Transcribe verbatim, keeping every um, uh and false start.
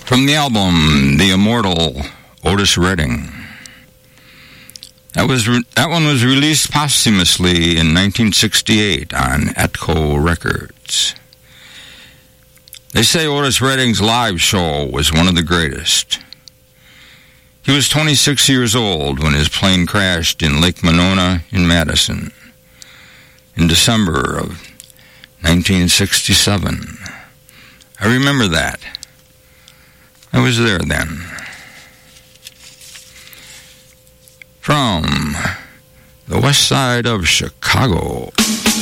From the album, The Immortal Otis Redding. That was re- that one was released posthumously in nineteen sixty-eight on Atco Records. They say Otis Redding's live show was one of the greatest. He was twenty-six years old when his plane crashed in Lake Monona in Madison in December of nineteen sixty-seven. I remember that. I was there then. From the west side of Chicago.